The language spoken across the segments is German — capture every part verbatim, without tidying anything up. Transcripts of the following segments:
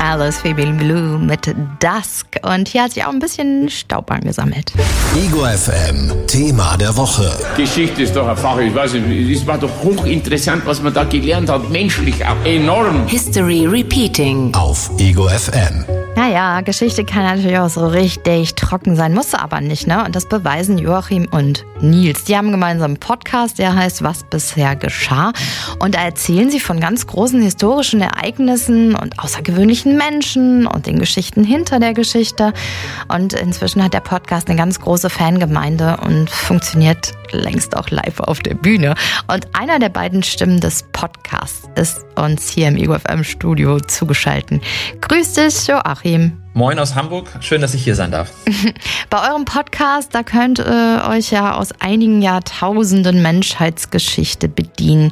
Alice Phoebe Blue mit Dusk. Und hier hat sich auch ein bisschen Staub angesammelt. Ego F M, Thema der Woche. Geschichte ist doch einfach, ich weiß nicht, es war doch hochinteressant, was man da gelernt hat. Menschlich auch enorm. History Repeating. Auf Ego F M. Naja, Geschichte kann natürlich auch so richtig trocken sein, muss sie aber nicht, ne? Und das beweisen Joachim und Nils. Die haben gemeinsam einen Podcast, der heißt Was bisher geschah. Und da erzählen sie von ganz großen historischen Ereignissen und außergewöhnlichen Menschen und den Geschichten hinter der Geschichte. Und inzwischen hat der Podcast eine ganz große Fangemeinde und funktioniert längst auch live auf der Bühne. Und einer der beiden Stimmen des Podcasts ist uns hier im Ego F M Studio zugeschaltet. Grüß dich, Joachim. Moin aus Hamburg, schön, dass ich hier sein darf. Bei eurem Podcast, da könnt ihr euch ja aus einigen Jahrtausenden Menschheitsgeschichte bedienen.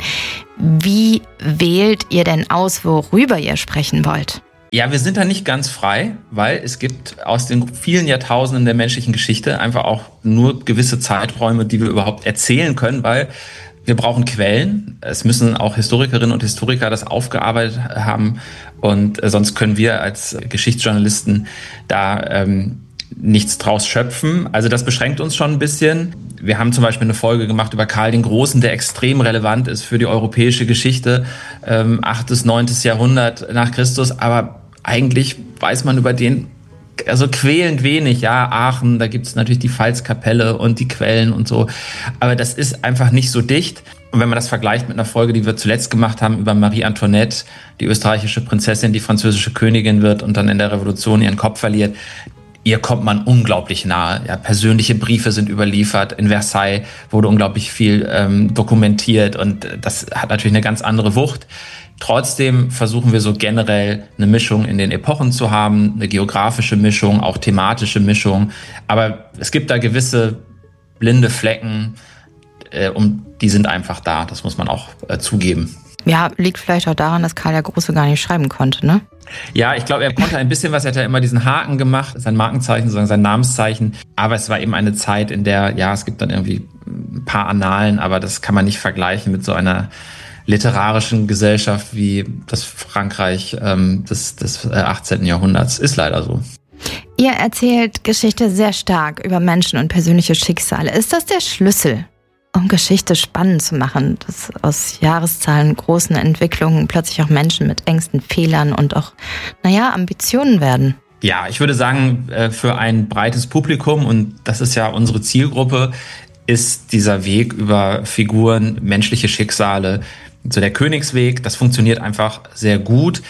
Wie wählt ihr denn aus, worüber ihr sprechen wollt? Ja, wir sind da nicht ganz frei, weil es gibt aus den vielen Jahrtausenden der menschlichen Geschichte einfach auch nur gewisse Zeiträume, die wir überhaupt erzählen können, weil wir brauchen Quellen. Es müssen auch Historikerinnen und Historiker das aufgearbeitet haben und sonst können wir als Geschichtsjournalisten da ähm, nichts draus schöpfen. Also das beschränkt uns schon ein bisschen. Wir haben zum Beispiel eine Folge gemacht über Karl den Großen, der extrem relevant ist für die europäische Geschichte, ähm, achtes, neuntes Jahrhundert nach Christus, aber eigentlich weiß man über den also quälend wenig. Ja, Aachen, da gibt es natürlich die Pfalzkapelle und die Quellen und so. Aber das ist einfach nicht so dicht. Und wenn man das vergleicht mit einer Folge, die wir zuletzt gemacht haben über Marie Antoinette, die österreichische Prinzessin, die französische Königin wird und dann in der Revolution ihren Kopf verliert, ihr kommt man unglaublich nahe. Ja, persönliche Briefe sind überliefert. In Versailles wurde unglaublich viel ähm, dokumentiert und das hat natürlich eine ganz andere Wucht. Trotzdem versuchen wir so generell eine Mischung in den Epochen zu haben, eine geografische Mischung, auch thematische Mischung. Aber es gibt da gewisse blinde Flecken, äh, und die sind einfach da. Das muss man auch äh, zugeben. Ja, liegt vielleicht auch daran, dass Karl der Große gar nicht schreiben konnte, ne? Ja, ich glaube, er konnte ein bisschen was. Er hat ja immer diesen Haken gemacht, sein Markenzeichen, sozusagen sein Namenszeichen. Aber es war eben eine Zeit, in der, ja, es gibt dann irgendwie ein paar Annalen, aber das kann man nicht vergleichen mit so einer literarischen Gesellschaft wie das Frankreich ähm, des, des achtzehnten Jahrhunderts. Ist leider so. Ihr erzählt Geschichte sehr stark über Menschen und persönliche Schicksale. Ist das der Schlüssel, um Geschichte spannend zu machen, dass aus Jahreszahlen, großen Entwicklungen plötzlich auch Menschen mit Ängsten, Fehlern und auch, naja, Ambitionen werden? Ja, ich würde sagen, für ein breites Publikum, und das ist ja unsere Zielgruppe, ist dieser Weg über Figuren, menschliche Schicksale, so der Königsweg. Das funktioniert einfach sehr gut.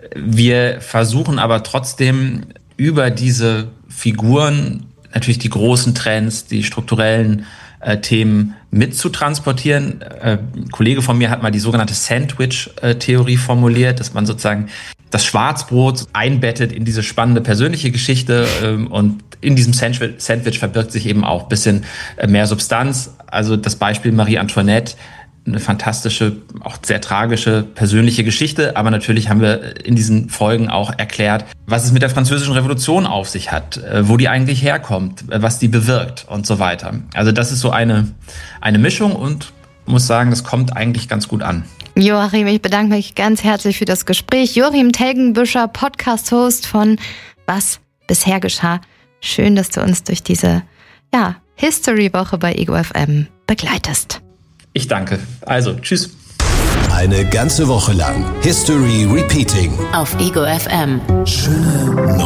Wir versuchen aber trotzdem über diese Figuren natürlich die großen Trends, die strukturellen äh, Themen mitzutransportieren. Äh, ein Kollege von mir hat mal die sogenannte Sandwich-Theorie formuliert, dass man sozusagen das Schwarzbrot einbettet in diese spannende persönliche Geschichte, ähm, und in diesem Sandwich, Sandwich verbirgt sich eben auch ein bisschen äh, mehr Substanz. Also das Beispiel Marie Antoinette, eine fantastische, auch sehr tragische persönliche Geschichte. Aber natürlich haben wir in diesen Folgen auch erklärt, was es mit der Französischen Revolution auf sich hat, wo die eigentlich herkommt, was die bewirkt und so weiter. Also das ist so eine, eine Mischung und muss sagen, das kommt eigentlich ganz gut an. Joachim, ich bedanke mich ganz herzlich für das Gespräch. Joachim Telgenbüscher, Podcast-Host von Was bisher geschah. Schön, dass du uns durch diese ja, History-Woche bei Ego F M begleitest. Ich danke. Also, tschüss. Eine ganze Woche lang History Repeating. Auf Ego F M. Schöne